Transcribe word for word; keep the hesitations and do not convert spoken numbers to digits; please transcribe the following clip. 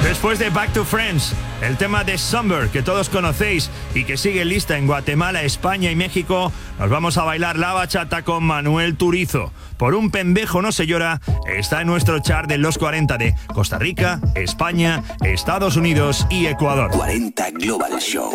Después de Back to Friends, el tema de Summer, que todos conocéis y que sigue lista en Guatemala, España y México, nos vamos a bailar la bachata con Manuel Turizo. Por un pendejo no se llora, está en nuestro chart de los cuarenta de Costa Rica, España, Estados Unidos y Ecuador. cuarenta Global Show.